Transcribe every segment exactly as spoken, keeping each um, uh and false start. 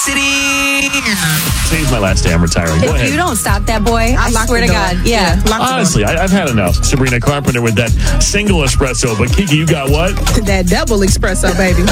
City. Today's my last day. I'm retiring. Go If ahead. you don't stop that boy, I, lock swear the to door. God. Yeah. Lock the door. Honestly, I, I've had enough. Sabrina Carpenter with that single espresso. But Kiki, you got what? That double espresso, baby.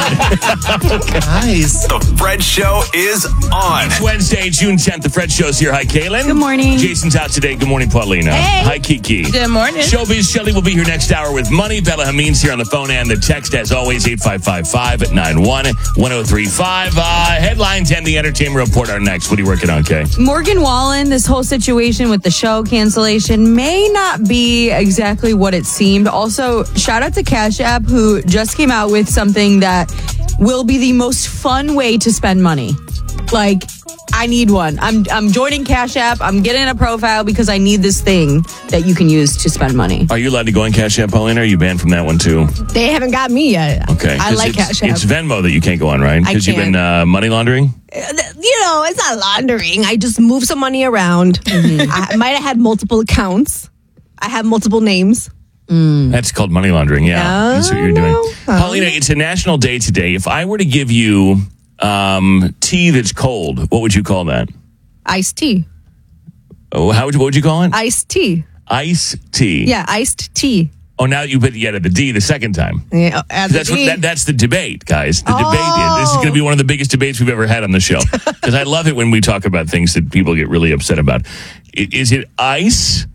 Nice. The Fred Show is on. It's Wednesday, June tenth. The Fred Show's here. Hi, Kaylin. Good morning. Jason's out today. Good morning, Paulina. Hey. Hi, Kiki. Good morning. Showbiz Shelly will be here next hour with money. Bella Hameen's here on the phone and the text, as always, eight five five five nine one one oh three five. Uh, headlines and the entertainment report are next. What are you working on, Kay? Morgan Wallen, this whole situation with the show cancellation may not be exactly what it seemed. Also, shout out to Cash App, who just came out with something that will be the most fun way to spend money. Like, I need one. I'm I'm joining Cash App. I'm getting a profile because I need this thing that you can use to spend money. Are you allowed to go on Cash App, Paulina? Or are you banned from that one, too? They haven't got me yet. Okay. I 'cause like it's, Cash App. It's Venmo that you can't go on, right? I Because you've been can't. uh, money laundering? You know, it's not laundering. I just move some money around. I might have had multiple accounts. I have multiple names. That's called money laundering, yeah. No, That's what you're doing. no. Paulina, it's a national day today. If I were to give you um, tea that's cold, what would you call that? Iced tea. Oh, how would you, what would you call it? Iced tea. Ice tea. Yeah, iced tea. Oh, now you put you added the D the second time. Yeah, add the That's what, D. that, that's the debate, guys. The Oh. debate. This is going to be one of the biggest debates we've ever had on the show. Because I love it when we talk about things that people get really upset about. I- Is it ice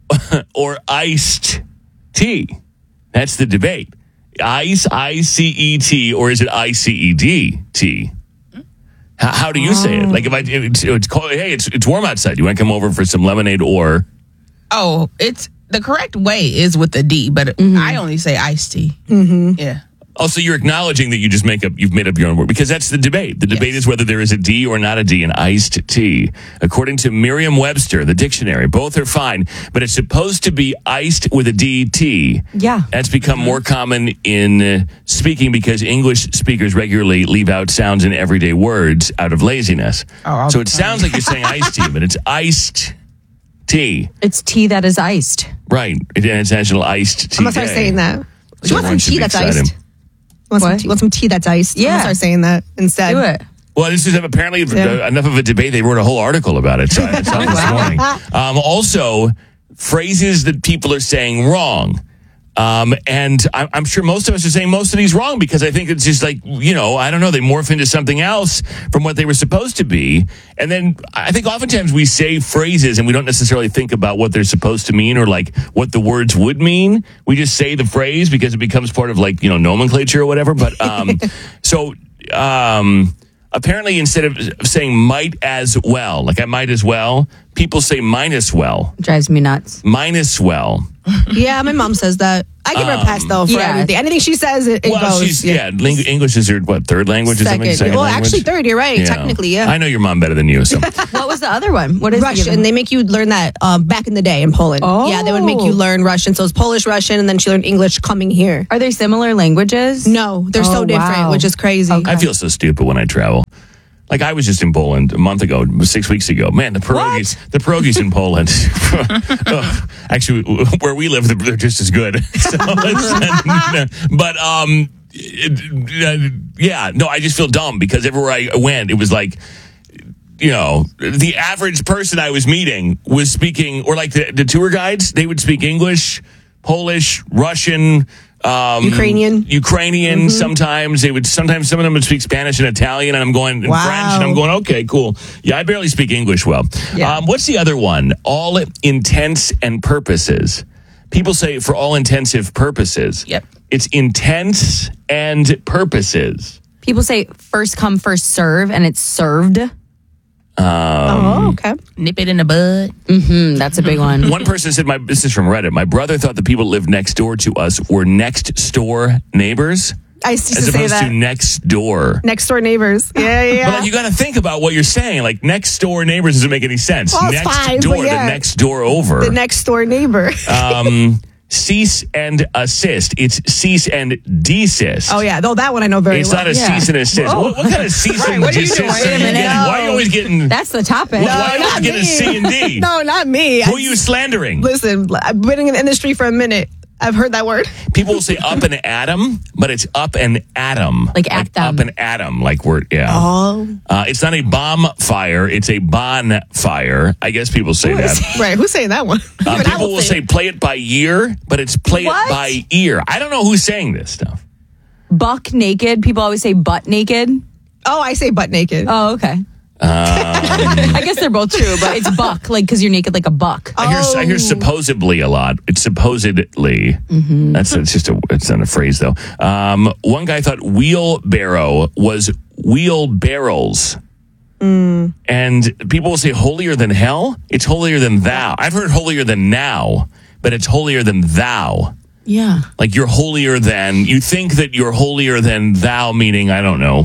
or iced tea? That's the debate. Ice, I C E T, or is it I C E D T? How, how do you say it? Like if I, it's, it's cold, hey, it's it's warm outside. You want to come over for some lemonade or? Oh, it's the correct way is with the D, but I only say iced tea. Mm-hmm. Yeah. Also, you're acknowledging that you just make up, you've made up your own word, because that's the debate. The debate Yes. is whether there is a D or not a D in iced tea. According to Merriam-Webster, the dictionary, both are fine, but it's supposed to be iced with a D T. Yeah. That's become more common in uh, speaking because English speakers regularly leave out sounds in everyday words out of laziness. Oh, all so the it sounds like you're saying iced tea, but it's iced tea. It's tea that is iced. Right. It's National Iced Tea I'm gonna start Day. saying that. So You want some everyone should tea be that's excited. iced? Want some, What? tea, want some tea that's iced? I'm Yeah. gonna start saying that instead. Do it. Well, this is apparently Yeah. enough of a debate. They wrote a whole article about it. So I saw it this morning. Um, also, phrases that people are saying wrong. Um, and I'm, I'm sure most of us are saying most of these wrong because I think it's just like, you know, I don't know, they morph into something else from what they were supposed to be. And then I think oftentimes we say phrases and we don't necessarily think about what they're supposed to mean or like what the words would mean. We just say the phrase because it becomes part of like, you know, nomenclature or whatever. But um, so um, apparently instead of saying might as well, like I might as well, people say minus well, Drives me nuts. minus well. Yeah, my mom says that. I give her a pass though for yeah. everything. Anything she says, it, it Well, goes. she's, yeah, ling- English is her, what, third language or something? Second. Second Well, language? actually, third. You're right. Yeah. Technically, yeah. I know your mom better than you, so. What was the other one? What is the Russian. other- They make you learn that um, back in the day in Poland. Oh. Yeah, they would make you learn Russian. So it's Polish, Russian, and then she learned English coming here. Are they similar languages? No, they're Oh, so different, wow. which is crazy. Okay. I feel so stupid when I travel. Like I was just in Poland a month ago, six weeks ago. Man, the pierogies, the pierogies in Poland. Ugh. Actually, where we live, they're just as good. So it's- but um, it, uh, yeah, no, I just feel dumb because everywhere I went, it was like, you know, the average person I was meeting was speaking, or like the, the tour guides, they would speak English, Polish, Russian. Um, Ukrainian. Ukrainian. Sometimes they would. Sometimes some of them would speak Spanish and Italian, and I'm going and Wow. French, and I'm going, okay, cool. Yeah, I barely speak English well. Yeah. Um, what's the other one? All intents and purposes. People say for all intensive purposes. Yep. It's intents and purposes. People say first come, first serve, and it's served. oh, okay. Nip it in the bud. Mm, that's a big one. One person said, "My this is from Reddit. My brother thought the people that lived next door to us were next store neighbors, I used to as say opposed that. to next door." Next door neighbors. Yeah, yeah. But like, you got to think about what you're saying. Like next door neighbors doesn't make any sense. Well, it's next fine, but door, yeah. the next door over. the next door neighbor. um, cease and assist. It's cease and desist. oh, yeah. Though that one I know very It's well. not a Yeah. cease and assist. What, what kind of cease and what are you desist? doing? are Wait a you minute. getting? Why are you always getting? That's the topic. why are you always not getting a me. C and D? No, not me. Who I- are you slandering? Listen, I've been in the industry for a minute. I've heard that word. People will say up and atom, but it's up and atom. Like at them. up and atom, like we're, yeah. Oh. Uh, it's not a bomb fire, it's a bonfire. I guess people say that. Right. Who's saying that one? Uh, Even I people will say say play it by ear, but it's play What? it by ear. I don't know who's saying this stuff. Buck naked. People always say butt naked. Oh, I say butt naked. Oh, okay. Um, I guess they're both true, but it's buck, like because you're naked like a buck. I hear I hear supposedly a lot. It's supposedly. That's it's just a it's not a phrase though. Um, one guy thought wheelbarrow was wheelbarrows. And people will say holier than hell. It's holier than thou. I've heard holier than now, but it's holier than thou. Yeah. Like you're holier than, you think that you're holier than thou, meaning, I don't know,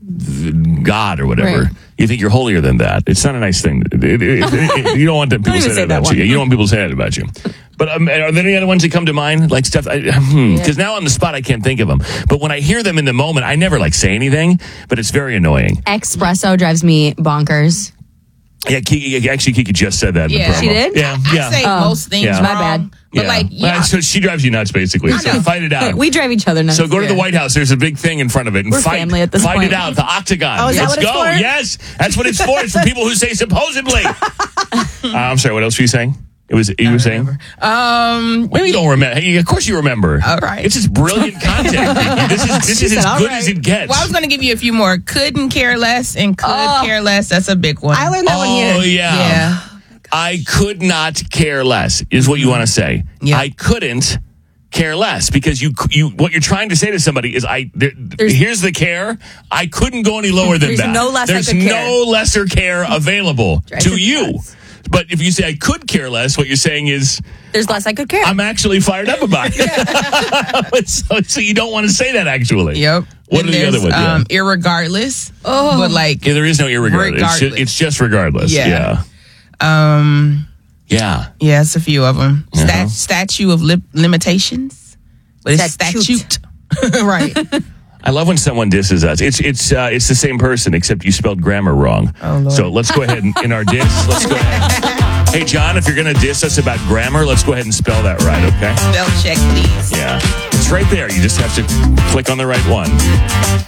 God or whatever. Right. You think you're holier than that. It's not a nice thing. It- it- it- it- you don't want them people Don't to even say say that that about one. you. You don't want people to say that about you. But um, are there any other ones that come to mind? Like stuff, because hmm, Yeah. now on the spot I can't think of them. But when I hear them in the moment, I never like say anything, but it's very annoying. Espresso drives me bonkers. Yeah, Kiki, actually Kiki just said that in Yeah. the promo. She did? Yeah, I yeah. say Oh. most things Yeah. wrong. My bad. But yeah. like, yeah. Well, so she drives you nuts, basically. So fight it out. We drive each other nuts. So go to the Yeah. White House. There's a big thing in front of it, and We're fight. family at this fight point. it out. The octagon. Oh, is that Let's what it's go. for? Yes, that's what it's for. It's for people who say supposedly. uh, I'm sorry. What else were you saying? It was you were saying. Um, Maybe you don't remember. Hey, of course you remember. All right. It's just brilliant content. Kiki. This is this She is said, as all good right. as it gets. well, I was going to give you a few more. Couldn't care less and could Oh. care less. That's a big one. I learned that one oh here. yeah. Yeah. I could not care less is what you want to say. Yeah. I couldn't care less because you you what you're trying to say to somebody is I there, here's the care. I couldn't go any lower than There's that. no less I There's could no care. lesser care available Drives to me you. nuts. But if you say I could care less, what you're saying is There's less I could care. I'm actually fired up about it. so, so you don't want to say that actually. Yep. What And are the there's, other ones? Um, Yeah. Irregardless. Oh. But like, Yeah, there is no irregardless. It's just, Regardless. it's just regardless. Yeah. Yeah. um, Yeah. yeah, it's a few of them. Uh-huh. Stat- statue of lip- limitations. But it's Statute. statute. Right. I love when someone disses us. It's it's uh, it's the same person except you spelled grammar wrong. Oh, Lord. So let's go ahead and in our diss. Let's go ahead. Hey John, if you're gonna diss us about grammar, let's go ahead and spell that right, okay? Spell check, please. Yeah, it's right there. You just have to click on the right one.